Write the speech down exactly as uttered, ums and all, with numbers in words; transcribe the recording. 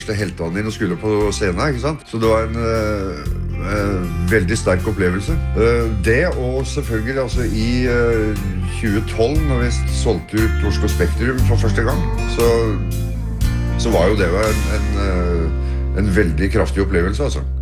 heltene dine skulle på scenen, ikke sant? Så det var en uh, uh, veldig sterk opplevelse. Uh, det, og selvfølgelig altså i uh, tjue tolv, når vi solgte ut Oslo Spektrum for første gang, så, så var jo det jo en, en, uh, en veldig kraftig opplevelse, altså.